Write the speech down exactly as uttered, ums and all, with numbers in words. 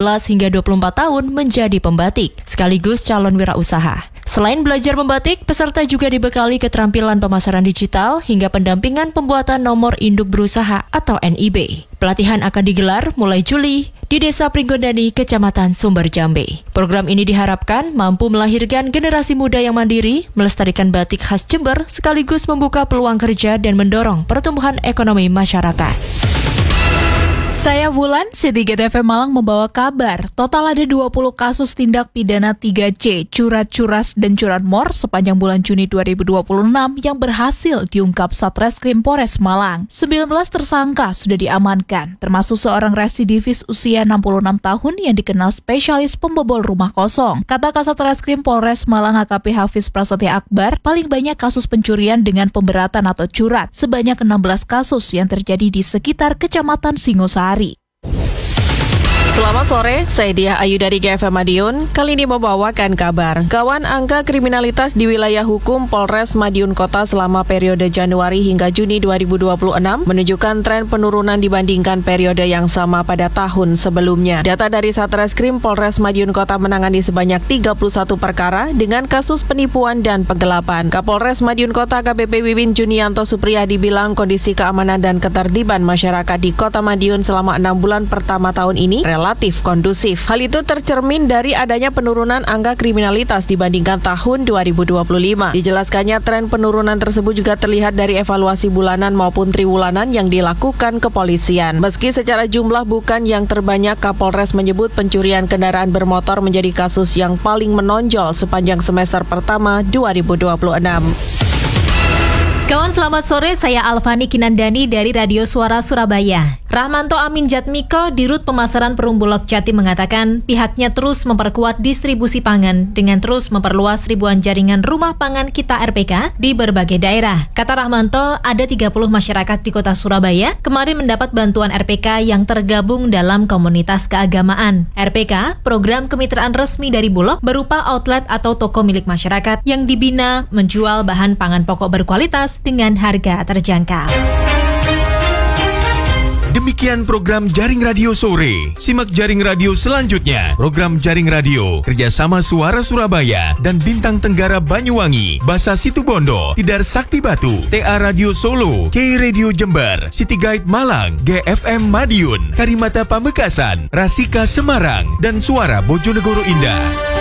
belas hingga dua puluh empat tahun menjadi pembatik, sekaligus calon wirausaha. Selain belajar membatik, peserta juga dibekali keterampilan pemasaran digital hingga pendampingan pembuatan nomor induk berusaha atau N I B. Pelatihan akan digelar mulai Juli di Desa Pringgondani, Kecamatan Sumber Jambe. Program ini diharapkan mampu melahirkan generasi muda yang mandiri, melestarikan batik khas Jember, sekaligus membuka peluang kerja dan mendorong pertumbuhan ekonomi masyarakat. Saya Wulan, C tiga T V Malang membawa kabar. Total ada dua puluh kasus tindak pidana tiga C, curat-curas dan curanmor sepanjang bulan Juni dua ribu dua puluh enam yang berhasil diungkap Satreskrim Polres Malang. sembilan belas tersangka sudah diamankan, termasuk seorang residivis usia enam puluh enam tahun yang dikenal spesialis pembobol rumah kosong. Kata Kasat Reskrim Polres Malang A K P Hafiz Prasetya Akbar, paling banyak kasus pencurian dengan pemberatan atau curat, sebanyak enam belas kasus yang terjadi di sekitar Kecamatan Singosari. Selamat sore, saya Diah Ayu dari G F M Madiun. Kali ini membawakan kabar. Kawan angka kriminalitas di wilayah hukum Polres Madiun Kota selama periode Januari hingga Juni dua ribu dua puluh enam menunjukkan tren penurunan dibandingkan periode yang sama pada tahun sebelumnya. Data dari Satreskrim Polres Madiun Kota menangani sebanyak tiga puluh satu perkara dengan kasus penipuan dan penggelapan. Kapolres Madiun Kota K B P Wiwin Junianto Supriyadi bilang kondisi keamanan dan ketertiban masyarakat di Kota Madiun selama enam bulan pertama tahun ini relatif kondusif. Hal itu tercermin dari adanya penurunan angka kriminalitas dibandingkan tahun dua ribu dua puluh lima. Dijelaskannya tren penurunan tersebut juga terlihat dari evaluasi bulanan maupun triwulanan yang dilakukan kepolisian. Meski secara jumlah bukan yang terbanyak, Kapolres menyebut pencurian kendaraan bermotor menjadi kasus yang paling menonjol sepanjang semester pertama dua ribu dua puluh enam. Kawan selamat sore, saya Alfani Kinandani dari Radio Suara Surabaya. Rahmanto Amin Jatmiko, Dirut Pemasaran Perumbulok Jatim mengatakan pihaknya terus memperkuat distribusi pangan dengan terus memperluas ribuan jaringan rumah pangan Kita R P K di berbagai daerah. Kata Rahmanto, ada tiga puluh masyarakat di kota Surabaya kemarin mendapat bantuan R P K yang tergabung dalam komunitas keagamaan. R P K, program kemitraan resmi dari Bulog, berupa outlet atau toko milik masyarakat yang dibina menjual bahan pangan pokok berkualitas dengan harga terjangkau. Demikian program Jaring Radio Sore. Simak Jaring Radio selanjutnya. Program Jaring Radio kerjasama Suara Surabaya dan Bintang Tenggara Banyuwangi, Basa Situbondo, Tidar Sakti Batu, T A Radio Solo, K Radio Jember, City Guide Malang, G F M Madiun, Karimata Pamekasan, Rasika Semarang, dan Suara Bojonegoro Indah.